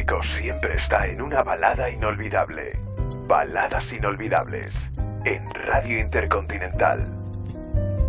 flamenco siempre está en una balada inolvidable. Baladas inolvidables en Radio Intercontinental.